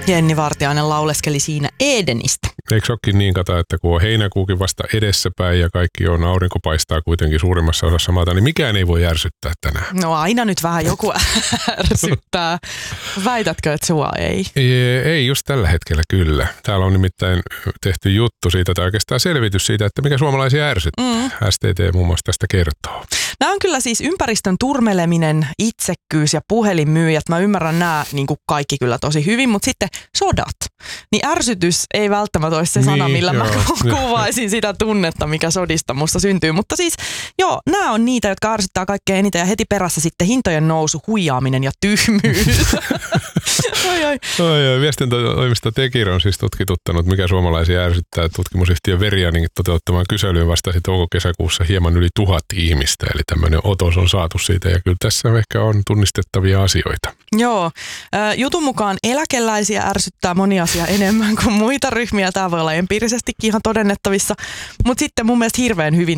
Jenni Vartiainen lauleskeli siinä Edenistä. Eikö olekin niin, Kata, että kun on heinäkuukin vasta edessäpäin ja kaikki on, aurinko paistaa kuitenkin suurimmassa osassa maata, niin mikään ei voi ärsyttää tänään. No aina nyt vähän joku ärsyttää. Väitätkö, että sua ei? Ei just tällä hetkellä kyllä. Täällä on nimittäin tehty juttu siitä, tai oikeastaan selvitys siitä, että mikä suomalaisia ärsyttää. STT muun muassa tästä kertoo. Nämä on kyllä siis ympäristön turmeleminen, itsekkyys ja puhelinmyyjät. Mä ymmärrän nämä niin kuin kaikki kyllä tosi hyvin, mutta sitten sodat. Niin ärsytys ei välttämättä ole se sana, millä mä kuvaisin sitä tunnetta, mikä sodista musta syntyy. Mutta siis joo, nämä on niitä, jotka ärsyttää kaikkein eniten ja heti perässä sitten hintojen nousu, huijaaminen ja tyhmyys. Viestintätoimisto Tekir on siis tutkituttanut, mikä suomalaisia ärsyttää. Tutkimusyhtiö Verianin toteuttamaan kyselyyn vastasi touko-kesäkuussa hieman yli 1000 ihmistä. Eli tämmöinen otos on saatu siitä ja kyllä tässä ehkä on tunnistettavia asioita. Joo. Jutun mukaan eläkeläisiä ärsyttää moni asia enemmän kuin muita ryhmiä. Tämä voi olla empiirisestikin ihan todennettavissa. Mutta sitten mun mielestä hirveän hyvin